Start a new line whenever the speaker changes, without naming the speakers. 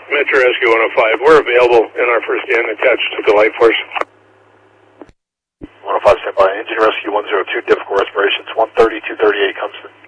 Metro Rescue 105. We're available in our first scan attached to the light force.
105, stand by. Engine Rescue 102, difficult respirations. 130, 238 comes through.